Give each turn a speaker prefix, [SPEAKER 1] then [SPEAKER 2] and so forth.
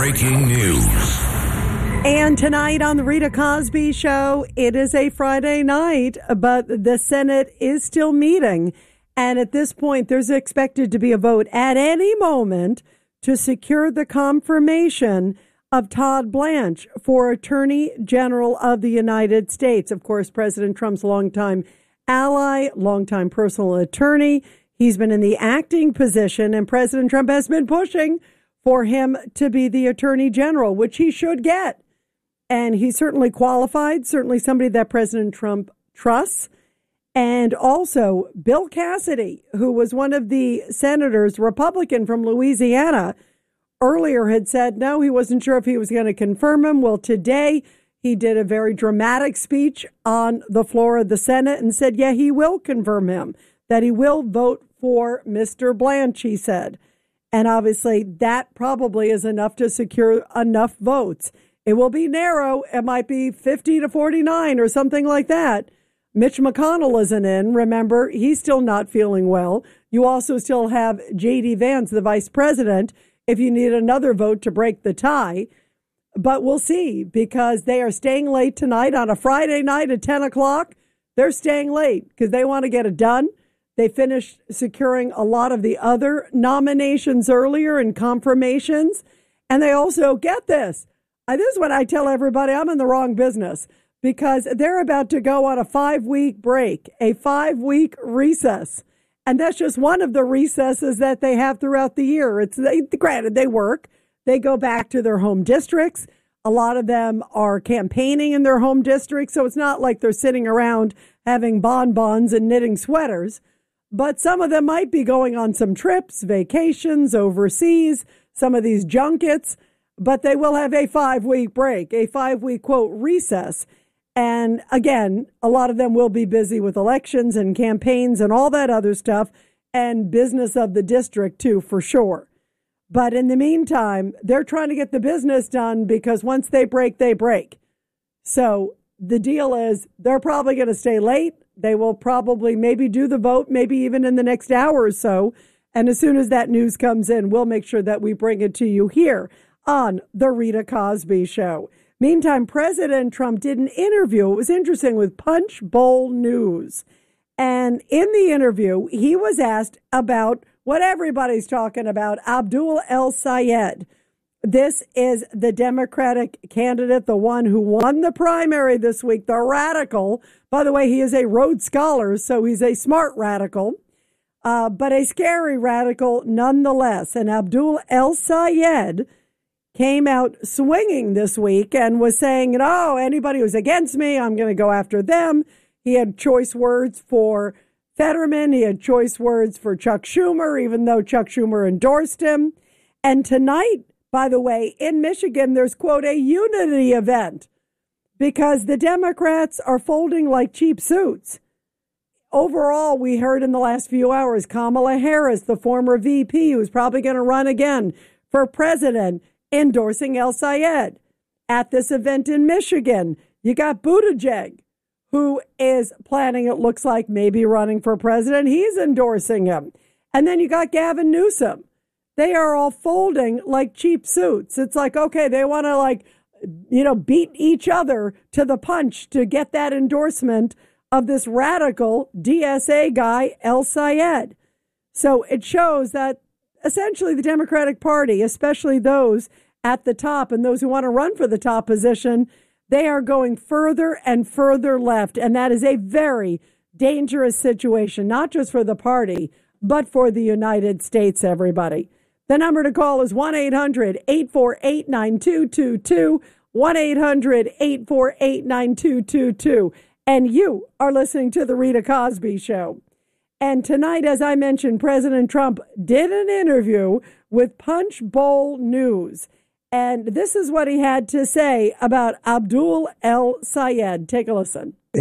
[SPEAKER 1] breaking news.
[SPEAKER 2] And tonight on the Rita Cosby Show, it is a Friday night, but the Senate is still meeting. And at this point, there's expected to be a vote at any moment to secure the confirmation of Todd Blanche for Attorney General of the United States. Of course, President Trump's longtime ally, longtime personal attorney. He's been in the acting position, and President Trump has been pushing for him to be the Attorney General, which he should get. And he's certainly qualified, certainly somebody that President Trump trusts. And also Bill Cassidy, who was one of the senators, Republican from Louisiana, earlier had said, no, he wasn't sure if he was going to confirm him. Well, today he did a very dramatic speech on the floor of the Senate and said, yeah, he will confirm him, that he will vote for Mr. Blanche, he said. And obviously that probably is enough to secure enough votes. It will be narrow. It might be 50 to 49 or something like that. Mitch McConnell isn't in. Remember, he's still not feeling well. You also still have J.D. Vance, the vice president, if you need another vote to break the tie. But we'll see, because they are staying late tonight on a Friday night at 10 o'clock. They're staying late because they want to get it done. They finished securing a lot of the other nominations earlier and confirmations. And they also, get this, this is what I tell everybody, I'm in the wrong business, because they're about to go on a 5-week break, a 5-week recess. And that's just one of the recesses that they have throughout the year. Granted, they work. They go back to their home districts. A lot of them are campaigning in their home districts. So it's not like they're sitting around having bonbons and knitting sweaters. But some of them might be going on some trips, vacations overseas, some of these junkets. But they will have a 5-week break, a 5-week, quote, recess. And again, a lot of them will be busy with elections and campaigns and all that other stuff, and business of the district too, for sure. But in the meantime, they're trying to get the business done, because once they break, they break. So the deal is they're probably going to stay late. They will probably maybe do the vote, maybe even in the next hour or so. And as soon as that news comes in, we'll make sure that we bring it to you here on The Rita Cosby Show. Meantime, President Trump did an interview. It was interesting, with Punch Bowl News. And in the interview, he was asked about what everybody's talking about, Abdul El-Sayed. This is the Democratic candidate, the one who won the primary this week, the radical. By the way, he is a Rhodes Scholar, so he's a smart radical, but a scary radical nonetheless. And Abdul El-Sayed came out swinging this week and was saying, anybody who's against me, I'm going to go after them. He had choice words for Fetterman. He had choice words for Chuck Schumer, even though Chuck Schumer endorsed him. And tonight, by the way, in Michigan, there's, quote, a unity event, because the Democrats are folding like cheap suits. Overall, we heard in the last few hours, Kamala Harris, the former VP, who's probably going to run again for president, endorsing El-Sayed. At this event in Michigan, you got Buttigieg, who is planning, it looks like, maybe running for president. He's endorsing him. And then you got Gavin Newsom. They are all folding like cheap suits. It's like, okay, they want to beat each other to the punch to get that endorsement of this radical DSA guy, El-Sayed. So it shows that essentially the Democratic Party, especially those at the top and those who want to run for the top position, they are going further and further left. And that is a very dangerous situation, not just for the party, but for the United States, everybody. The number to call is 1-800-848-9222, 1-800-848-9222. And you are listening to The Rita Cosby Show. And tonight, as I mentioned, President Trump did an interview with Punch Bowl News. And this is what he had to say about Abdul El-Sayed. Take a listen.